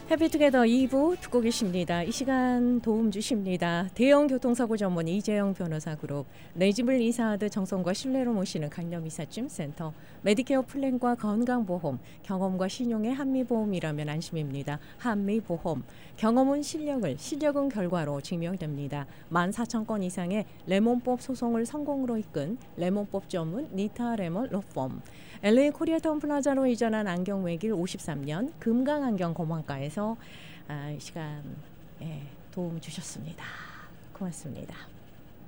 해피투게더 2부 듣고 계십니다. 이 시간 도움 주십니다. 대형 교통사고 전문 이재영 변호사 그룹, 내 집을 이사하듯 정성과 신뢰로 모시는 강념이삿짐 센터, 메디케어 플랜과 건강보험, 경험과 신용의 한미보험이라면 안심입니다. 한미보험, 경험은 실력을, 실력은 결과로 증명됩니다. 14,000건 이상의 레몬법 소송을 성공으로 이끈 레몬법 전문 니타 레몬 로펌, LA 코리아타운 플라자로 이전한 안경 외길 53년 금강안경 공원가에서 이 시간 도움 주셨습니다. 고맙습니다.